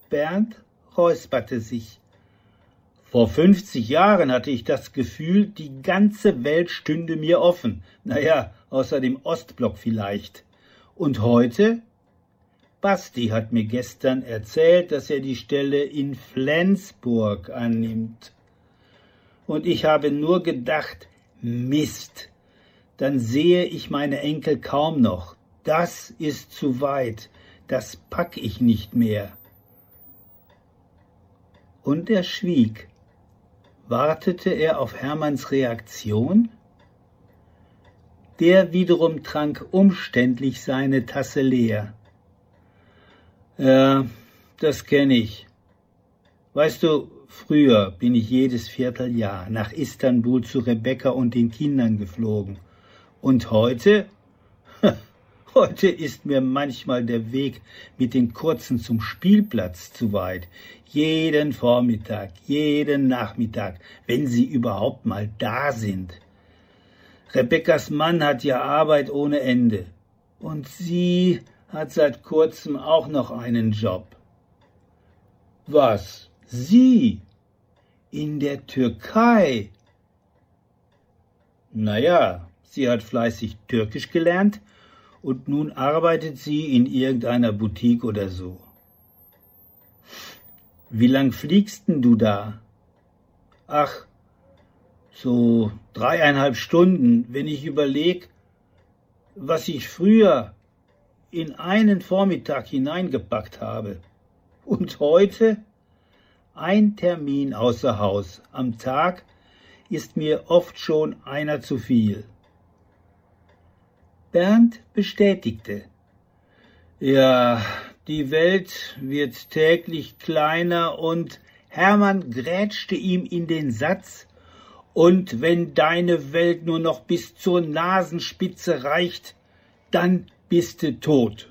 Bernd räusperte sich. Vor 50 Jahren hatte ich das Gefühl, die ganze Welt stünde mir offen. Naja, außer dem Ostblock vielleicht. Und heute? Basti hat mir gestern erzählt, dass er die Stelle in Flensburg annimmt. Und ich habe nur gedacht, Mist, dann sehe ich meine Enkel kaum noch. Das ist zu weit, das pack ich nicht mehr. Und er schwieg. Wartete er auf Hermanns Reaktion? Der wiederum trank umständlich seine Tasse leer. Ja, das kenne ich. Weißt du, früher bin ich jedes Vierteljahr nach Istanbul zu Rebecca und den Kindern geflogen. Und heute? Heute ist mir manchmal der Weg mit den Kurzen zum Spielplatz zu weit. Jeden Vormittag, jeden Nachmittag, wenn sie überhaupt mal da sind. Rebeccas Mann hat ja Arbeit ohne Ende. Und sie hat seit kurzem auch noch einen Job. Was? Sie? In der Türkei? Naja, sie hat fleißig Türkisch gelernt und nun arbeitet sie in irgendeiner Boutique oder so. Wie lang fliegst denn du da? Ach, so 3,5 Stunden, wenn ich überleg, was ich früher in einen Vormittag hineingepackt habe. Und heute? Ein Termin außer Haus am Tag ist mir oft schon einer zu viel. Bernd bestätigte. Ja, die Welt wird täglich kleiner und Hermann grätschte ihm in den Satz, und wenn deine Welt nur noch bis zur Nasenspitze reicht, dann bist du tot.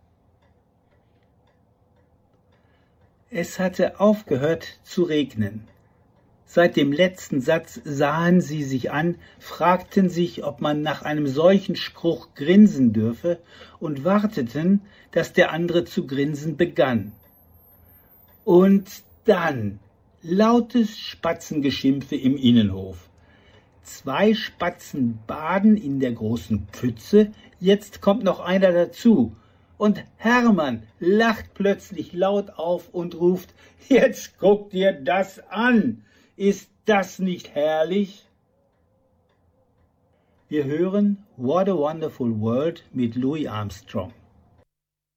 Es hatte aufgehört zu regnen. Seit dem letzten Satz sahen sie sich an, fragten sich, ob man nach einem solchen Spruch grinsen dürfe und warteten, dass der andere zu grinsen begann. Und dann lautes Spatzengeschimpfe im Innenhof. 2 Spatzen baden in der großen Pfütze, jetzt kommt noch einer dazu. Und Hermann lacht plötzlich laut auf und ruft, jetzt guck dir das an! Ist das nicht herrlich? Wir hören What a Wonderful World mit Louis Armstrong.